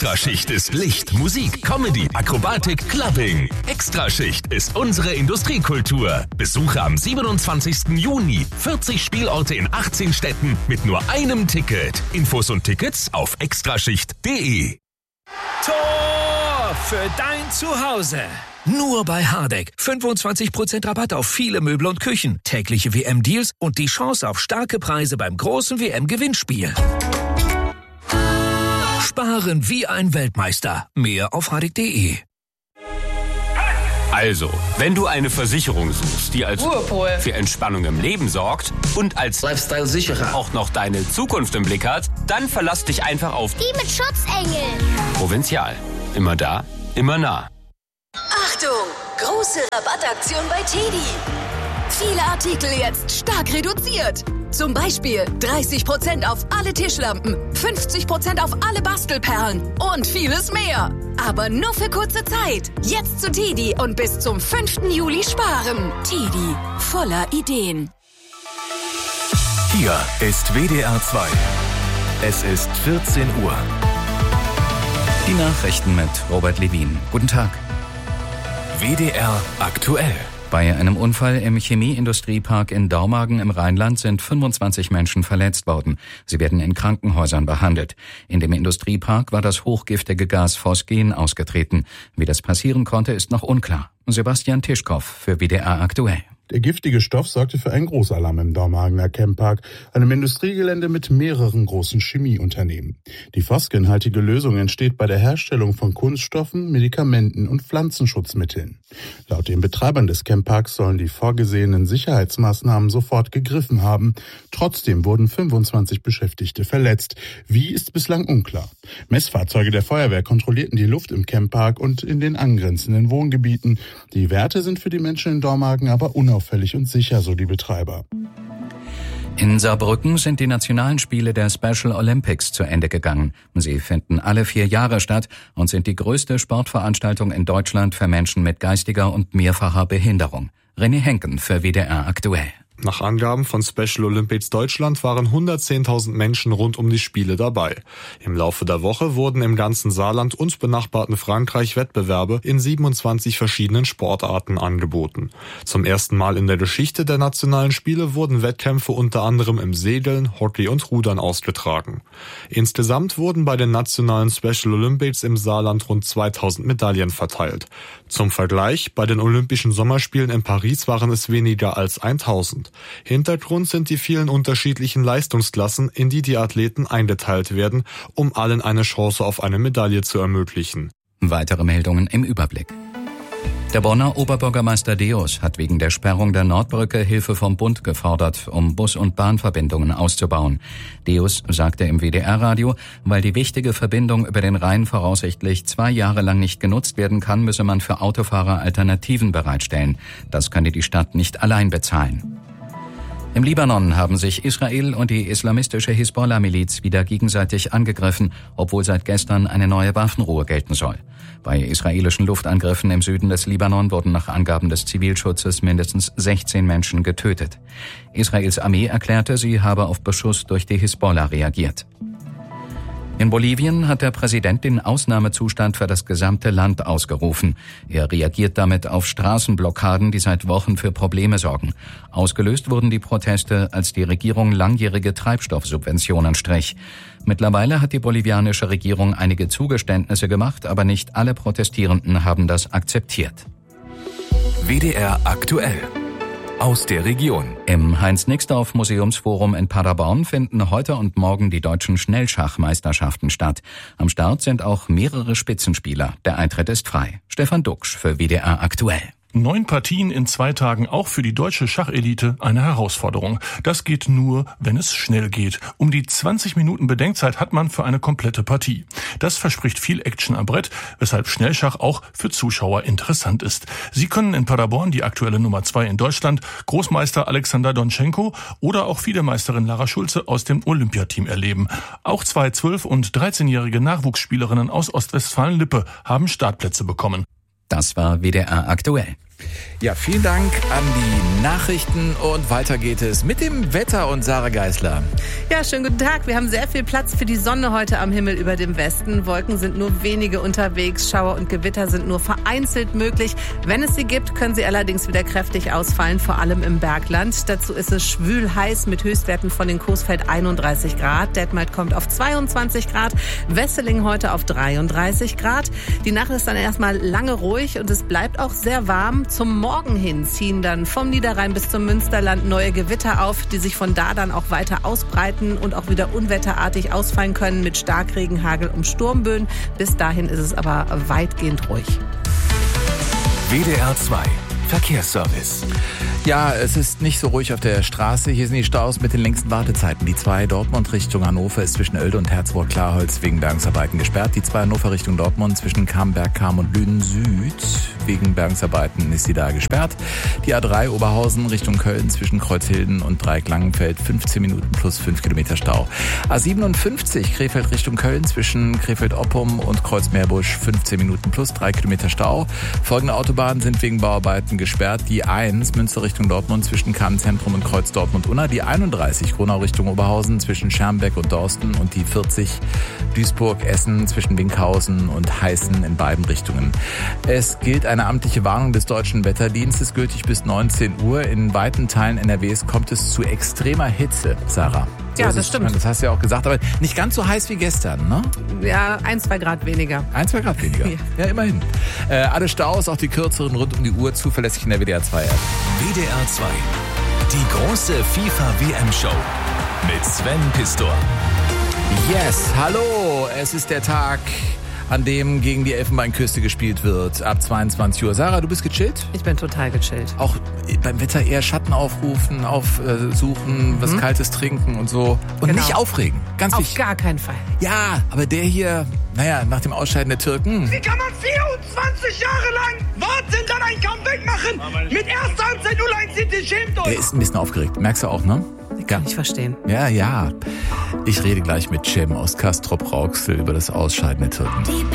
Extraschicht ist Licht, Musik, Comedy, Akrobatik, Clubbing. Extraschicht ist unsere Industriekultur. Besuche am 27. Juni 40 Spielorte in 18 Städten mit nur einem Ticket. Infos und Tickets auf extraschicht.de. Tor für dein Zuhause. Nur bei Hardegg. 25% Rabatt auf viele Möbel und Küchen, tägliche WM-Deals und die Chance auf starke Preise beim großen WM-Gewinnspiel. Sparen wie ein Weltmeister. Mehr auf hardegg.de. Also, wenn du eine Versicherung suchst, die als Ruhepol für Entspannung im Leben sorgt und als Lifestyle-Sicherer auch noch deine Zukunft im Blick hat, dann verlass dich einfach auf Die mit Schutzengel. Provinzial. Immer da, immer nah. Achtung! Große Rabattaktion bei TEDi. Viele Artikel jetzt stark reduziert. Zum Beispiel 30% auf alle Tischlampen, 50% auf alle Bastelperlen und vieles mehr. Aber nur für kurze Zeit. Jetzt zu TEDi und bis zum 5. Juli sparen. TEDi, voller Ideen. Hier ist WDR 2. Es ist 14 Uhr. Die Nachrichten mit Robert Levin. Guten Tag. WDR aktuell. Bei einem Unfall im Chemieindustriepark in Dormagen im Rheinland sind 25 Menschen verletzt worden. Sie werden in Krankenhäusern behandelt. In dem Industriepark war das hochgiftige Gas Phosgen ausgetreten. Wie das passieren konnte, ist noch unklar. Sebastian Tischkow für WDR aktuell. Der giftige Stoff sorgte für einen Großalarm im Dormagener Chempark, einem Industriegelände mit mehreren großen Chemieunternehmen. Die phosgenhaltige Lösung entsteht bei der Herstellung von Kunststoffen, Medikamenten und Pflanzenschutzmitteln. Laut den Betreibern des Chemparks sollen die vorgesehenen Sicherheitsmaßnahmen sofort gegriffen haben. Trotzdem wurden 25 Beschäftigte verletzt. Wie, ist bislang unklar. Messfahrzeuge der Feuerwehr kontrollierten die Luft im Chempark und in den angrenzenden Wohngebieten. Die Werte sind für die Menschen in Dormagen aber unauffällig und sicher, so die Betreiber. In Saarbrücken sind die nationalen Spiele der Special Olympics zu Ende gegangen. Sie finden alle 4 Jahre statt und sind die größte Sportveranstaltung in Deutschland für Menschen mit geistiger und mehrfacher Behinderung. René Henken für WDR aktuell. Nach Angaben von Special Olympics Deutschland waren 110.000 Menschen rund um die Spiele dabei. Im Laufe der Woche wurden im ganzen Saarland und benachbarten Frankreich Wettbewerbe in 27 verschiedenen Sportarten angeboten. Zum ersten Mal in der Geschichte der nationalen Spiele wurden Wettkämpfe unter anderem im Segeln, Hockey und Rudern ausgetragen. Insgesamt wurden bei den nationalen Special Olympics im Saarland rund 2000 Medaillen verteilt. Zum Vergleich, bei den Olympischen Sommerspielen in Paris waren es weniger als 1000. Hintergrund sind die vielen unterschiedlichen Leistungsklassen, in die die Athleten eingeteilt werden, um allen eine Chance auf eine Medaille zu ermöglichen. Weitere Meldungen im Überblick. Der Bonner Oberbürgermeister Deus hat wegen der Sperrung der Nordbrücke Hilfe vom Bund gefordert, um Bus- und Bahnverbindungen auszubauen. Deus sagte im WDR-Radio, weil die wichtige Verbindung über den Rhein voraussichtlich 2 Jahre lang nicht genutzt werden kann, müsse man für Autofahrer Alternativen bereitstellen. Das könne die Stadt nicht allein bezahlen. Im Libanon haben sich Israel und die islamistische Hisbollah-Miliz wieder gegenseitig angegriffen, obwohl seit gestern eine neue Waffenruhe gelten soll. Bei israelischen Luftangriffen im Süden des Libanon wurden nach Angaben des Zivilschutzes mindestens 16 Menschen getötet. Israels Armee erklärte, sie habe auf Beschuss durch die Hisbollah reagiert. In Bolivien hat der Präsident den Ausnahmezustand für das gesamte Land ausgerufen. Er reagiert damit auf Straßenblockaden, die seit Wochen für Probleme sorgen. Ausgelöst wurden die Proteste, als die Regierung langjährige Treibstoffsubventionen strich. Mittlerweile hat die bolivianische Regierung einige Zugeständnisse gemacht, aber nicht alle Protestierenden haben das akzeptiert. WDR aktuell. Aus der Region. Im Heinz-Nixdorf-Museumsforum in Paderborn finden heute und morgen die deutschen Schnellschachmeisterschaften statt. Am Start sind auch mehrere Spitzenspieler. Der Eintritt ist frei. Stefan Duxch für WDR aktuell. 9 Partien in 2 Tagen, auch für die deutsche Schachelite eine Herausforderung. Das geht nur, wenn es schnell geht. Um die 20 Minuten Bedenkzeit hat man für eine komplette Partie. Das verspricht viel Action am Brett, weshalb Schnellschach auch für Zuschauer interessant ist. Sie können in Paderborn die aktuelle Nummer 2 in Deutschland, Großmeister Alexander Dontschenko oder auch Fiedermeisterin Lara Schulze aus dem Olympiateam erleben. Auch 2 12- und 13-jährige Nachwuchsspielerinnen aus Ostwestfalen-Lippe haben Startplätze bekommen. Das war WDR aktuell. Ja, vielen Dank an die Nachrichten und weiter geht es mit dem Wetter und Sarah Geisler. Ja, schönen guten Tag. Wir haben sehr viel Platz für die Sonne heute am Himmel über dem Westen. Wolken sind nur wenige unterwegs. Schauer und Gewitter sind nur vereinzelt möglich. Wenn es sie gibt, können sie allerdings wieder kräftig ausfallen, vor allem im Bergland. Dazu ist es schwül heiß mit Höchstwerten von den Coesfeld 31 Grad. Detmold kommt auf 22 Grad. Wesseling heute auf 33 Grad. Die Nacht ist dann erstmal lange ruhig und es bleibt auch sehr warm. Zum Morgen hin ziehen dann vom Niederrhein bis zum Münsterland neue Gewitter auf, die sich von da dann auch weiter ausbreiten und auch wieder unwetterartig ausfallen können mit Starkregen, Hagel und Sturmböen. Bis dahin ist es aber weitgehend ruhig. WDR 2 Verkehrsservice. Ja, es ist nicht so ruhig auf der Straße. Hier sind die Staus mit den längsten Wartezeiten. Die 2 Dortmund Richtung Hannover ist zwischen Oelde und Herzburg-Klarholz wegen Bergungsarbeiten gesperrt. Die 2 Hannover Richtung Dortmund zwischen Camberg, Cham und Lünen Süd wegen Bergungsarbeiten ist sie da gesperrt. Die A3 Oberhausen Richtung Köln zwischen Kreuzhilden und Dreieck-Langenfeld 15 Minuten plus 5 Kilometer Stau. A57 Krefeld Richtung Köln zwischen Krefeld-Oppum und Kreuz-Meerbusch 15 Minuten plus 3 Kilometer Stau. Folgende Autobahnen sind wegen Bauarbeiten gesperrt. Die 1 Münster Richtung Dortmund zwischen Kahn-Zentrum und Kreuz Dortmund-Unna. Die 31 Gronau Richtung Oberhausen zwischen Schermbeck und Dorsten. Und die 40 Duisburg-Essen zwischen Winkhausen und Heißen in beiden Richtungen. Es gilt eine amtliche Warnung des Deutschen Wetterdienstes, gültig bis 19 Uhr. In weiten Teilen NRWs kommt es zu extremer Hitze, Sarah. Ja, das stimmt. Das hast du ja auch gesagt, aber nicht ganz so heiß wie gestern, ne? Ja, 1-2 Grad weniger. 1-2 Grad weniger? Ja, immerhin. Alle Staus, auch die kürzeren rund um die Uhr, zuverlässig in der WDR 2 App. WDR 2, die große FIFA-WM-Show mit Sven Pistor. Yes, hallo, es ist der Tag, an dem gegen die Elfenbeinküste gespielt wird, ab 22 Uhr. Sarah, du bist gechillt? Ich bin total gechillt. Auch beim Wetter eher Schatten aufrufen, aufsuchen, was Kaltes trinken und so. Und genau. Nicht aufregen. Ganz wichtig. Auf gar keinen Fall. Ja, aber der hier, nach dem Ausscheiden der Türken. Wie kann man 24 Jahre lang warten, dann ein Comeback machen? Mit erst 19:01 sind die schämt euch. Der ist ein bisschen aufgeregt. Merkst du auch, ne? Kann ich verstehen. Ja. Ich rede gleich mit Cem aus Castrop-Rauxel über das Ausscheiden der Türken.